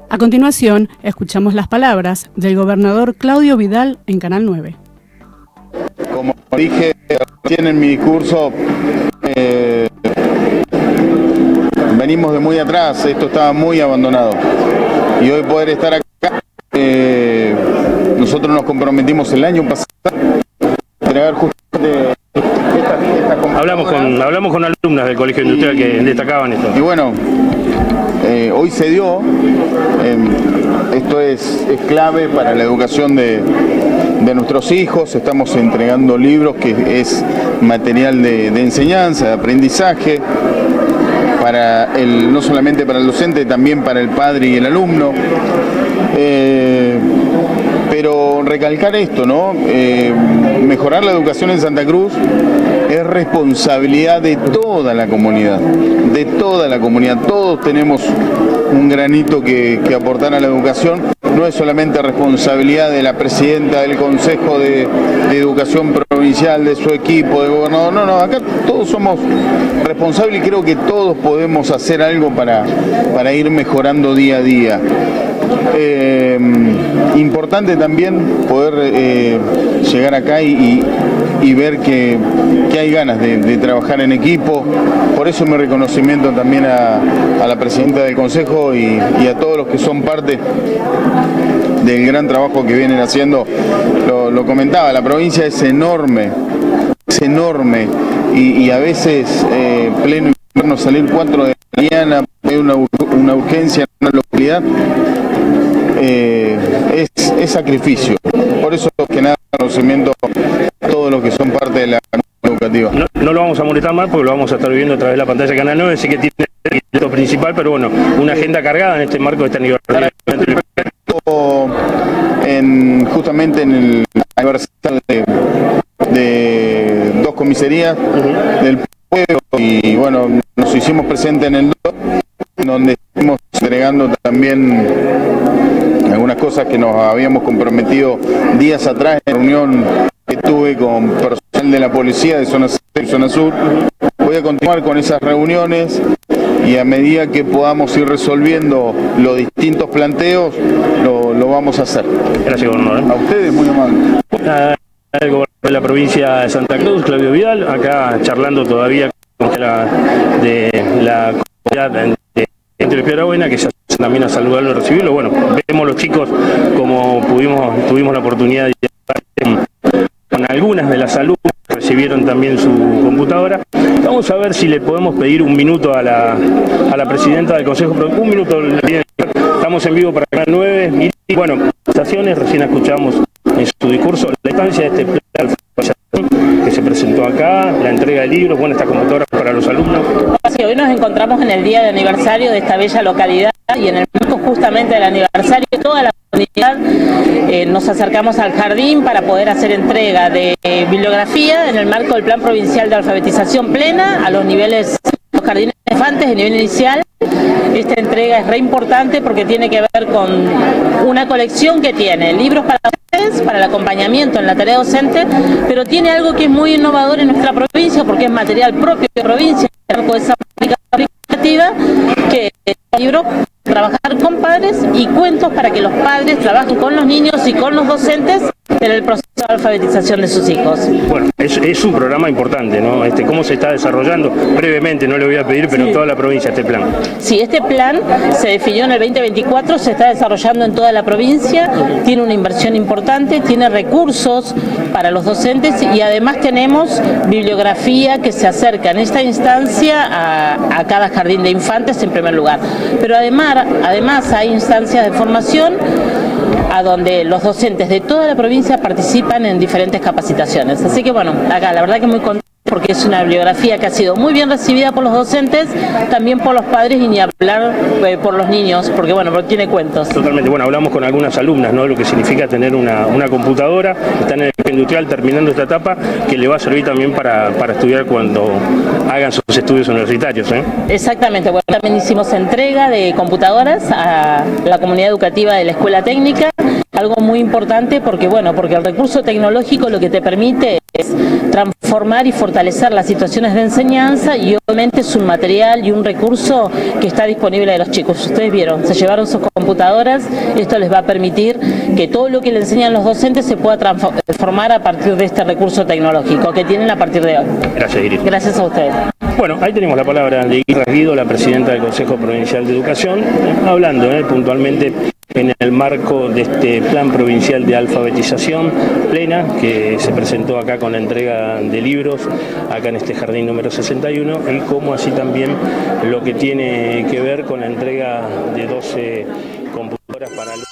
A continuación, escuchamos las palabras del gobernador Claudio Vidal en Canal 9. Como dije recién en mi discurso, venimos de muy atrás, esto estaba muy abandonado. Y hoy poder estar acá, nosotros nos comprometimos el año pasado a entregar justamente Hablamos con alumnas del Colegio Industrial que destacaban esto. Y bueno, hoy se dio, esto es clave para la educación de nuestros hijos. Estamos entregando libros que es material de enseñanza, de aprendizaje, no solamente para el docente, también para el padre y el alumno. Pero recalcar esto, ¿no? Mejorar la educación en Santa Cruz es responsabilidad de toda la comunidad, Todos tenemos un granito que aportar a la educación. No es solamente responsabilidad de la presidenta del Consejo de Educación Provincial, de su equipo, del gobernador. No, acá todos somos responsables y creo que todos podemos hacer algo para ir mejorando día a día. Importante también poder llegar acá y ver que hay ganas de trabajar en equipo. Por eso mi reconocimiento también a la presidenta del Consejo y a todos los que son parte del gran trabajo que vienen haciendo. Lo comentaba, la provincia es enorme y a veces pleno invierno salir 4 de la mañana, hay una urgencia en una localidad, es sacrificio. Por eso que nada, reconocimiento a todos los que son parte de la educativa. No lo vamos a molestar más porque lo vamos a estar viendo a través de la pantalla de Canal 9, así que tiene el principal, pero bueno, una agenda cargada en este marco de este aniversario. Justamente en el aniversario de 2 comisarías del pueblo, y bueno, nos hicimos presentes en el 2, donde estuvimos entregando también algunas cosas que nos habíamos comprometido días atrás en reunión que tuve con personal de la policía de zona y zona sur. Voy a continuar con esas reuniones y a medida que podamos ir resolviendo los distintos planteos, lo vamos a hacer. Gracias, gobernador. A ustedes, muy amable. El gobernador de la provincia de Santa Cruz, Claudio Vidal, acá charlando todavía con la comunidad de Piedrabuena, que se hace también a saludarlo y recibirlo. Bueno, vemos los chicos como tuvimos la oportunidad de con algunas de las alumnas que recibieron también su computadora. Vamos a ver si le podemos pedir un minuto a la presidenta del Consejo. Un minuto, estamos en vivo para Canal 9. Y bueno, estaciones, recién escuchamos en su discurso la instancia de este plan que se presentó acá, la entrega de libros, bueno, esta computadora para los alumnos. Sí, hoy nos encontramos en el día de aniversario de esta bella localidad y en el marco justamente del aniversario toda la comunidad nos acercamos al jardín para poder hacer entrega de bibliografía en el marco del Plan Provincial de Alfabetización Plena a los niveles, los jardines de infantes de nivel inicial. Esta entrega es re importante porque tiene que ver con una colección que tiene libros para el acompañamiento en la tarea docente, pero tiene algo que es muy innovador en nuestra provincia porque es material propio de provincia, con esa aplicativa que es un libro trabajar con padres y cuentos para que los padres trabajen con los niños y con los docentes en el proceso de alfabetización de sus hijos. Bueno, es un programa importante, ¿no? ¿Cómo se está desarrollando? Brevemente, no le voy a pedir, pero en toda la provincia este plan. Sí, este plan se definió en el 2024, se está desarrollando en toda la provincia, tiene una inversión importante, tiene recursos para los docentes y además tenemos bibliografía que se acerca en esta instancia a cada jardín de infantes en primer lugar. Pero además hay instancias de formación a donde los docentes de toda la provincia participan en diferentes capacitaciones. Así que bueno, acá la verdad que muy contenta porque es una bibliografía que ha sido muy bien recibida por los docentes, también por los padres y ni hablar por los niños, porque bueno, porque tiene cuentos. Totalmente, bueno, hablamos con algunas alumnas, ¿no? Lo que significa tener una computadora, están en el Colegio Industrial terminando esta etapa, que le va a servir también para estudiar cuando hagan sus estudios universitarios, ¿eh? Exactamente, bueno, también hicimos entrega de computadoras a la comunidad educativa de la Escuela Técnica, algo muy importante porque bueno, porque el recurso tecnológico lo que te permite es transformar y fortalecer las situaciones de enseñanza, y obviamente es un material y un recurso que está disponible de los chicos. Ustedes vieron, se llevaron sus computadoras, esto les va a permitir que todo lo que le enseñan los docentes se pueda transformar a partir de este recurso tecnológico que tienen a partir de hoy. Gracias, Iris. Gracias a ustedes. Bueno, ahí tenemos la palabra de Iris Rasguido, la presidenta del Consejo Provincial de Educación, hablando puntualmente en el marco de este plan provincial de alfabetización plena que se presentó acá con la entrega de libros acá en este jardín número 61, y como así también lo que tiene que ver con la entrega de 12 computadoras para los